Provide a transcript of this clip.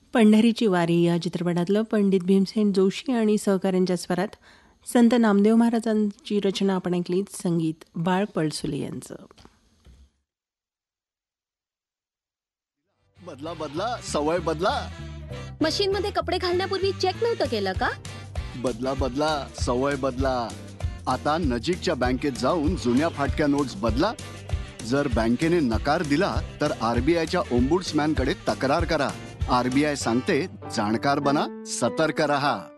पंढरीची वारी या चित्रपटातलं पंडित भीमसेन जोशी आणि सहकाऱ्यांच्या स्वरात संत नामदेव महाराजांची रचना आपण ऐकली. संगीत बाळ पळसुले यांचं. बदला बदला सवय बदला. मशीन मध्ये कपडे घालण्यापूर्वी चेक नव्हतं केलं का? बदला बदला सवय बदला. आता नजीकच्या बँकेत जाऊन जुन्या फाटक्या नोट्स बदला. जर बँकेने नकार दिला तर आरबीआयच्या ओम्बुड्समॅनकडे तक्रार करा. आरबीआय सांगते, जाणकार बना, सतर्क रहा.